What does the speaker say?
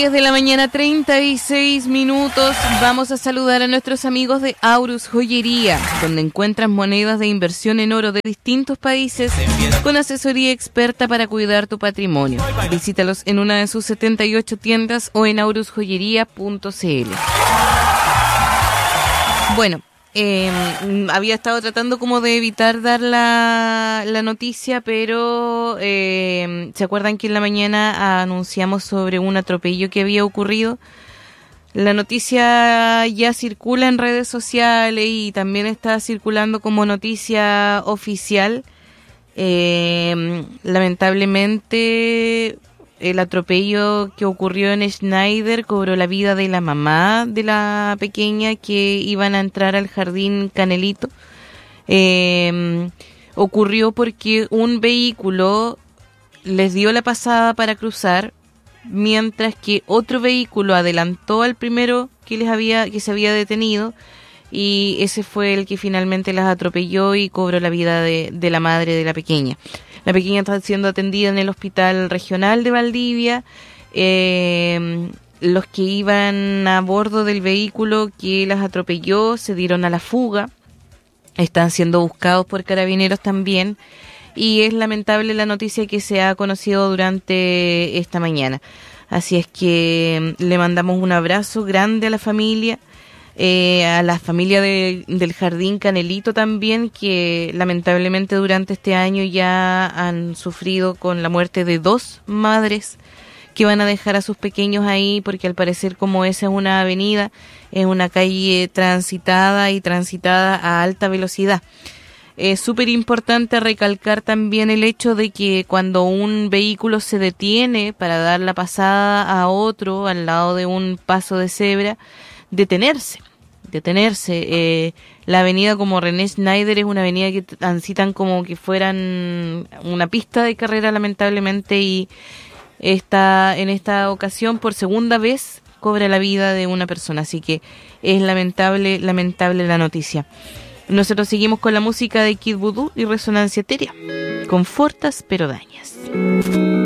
10 de la mañana, 36 minutos. Vamos a saludar a nuestros amigos de Aurus Joyería, donde encuentras monedas de inversión en oro de distintos países con asesoría experta para cuidar tu patrimonio. Visítalos en una de sus 78 tiendas o en aurusjoyería.cl. Bueno, había estado tratando como de evitar dar la noticia, pero ¿se acuerdan que en la mañana anunciamos sobre un atropello que había ocurrido? La noticia ya circula en redes sociales y también está circulando como noticia oficial. Lamentablemente, el atropello que ocurrió en Schneider cobró la vida de la mamá de la pequeña que iban a entrar al jardín Canelito. Ocurrió porque un vehículo les dio la pasada para cruzar, mientras que otro vehículo adelantó al primero que se había detenido, y ese fue el que finalmente las atropelló y cobró la vida de la madre de la pequeña. La pequeña está siendo atendida en el Hospital Regional de Valdivia. Los que iban a bordo del vehículo que las atropelló se dieron a la fuga. Están siendo buscados por carabineros también. Y es lamentable la noticia que se ha conocido durante esta mañana. Así es que le mandamos un abrazo grande a la familia. A la familia del Jardín Canelito también, que lamentablemente durante este año ya han sufrido con la muerte de 2 madres que van a dejar a sus pequeños ahí, porque al parecer, como esa es una avenida, es una calle transitada a alta velocidad. Es súper importante recalcar también el hecho de que cuando un vehículo se detiene para dar la pasada a otro al lado de un paso de cebra, detenerse. La avenida como René Schneider es una avenida que transitan como que fueran una pista de carrera, lamentablemente, y en esta ocasión por segunda vez cobra la vida de una persona, así que es lamentable la noticia. Nosotros seguimos con la música de Kid Voodoo y Resonancia Etérea, con Fortas pero Dañas.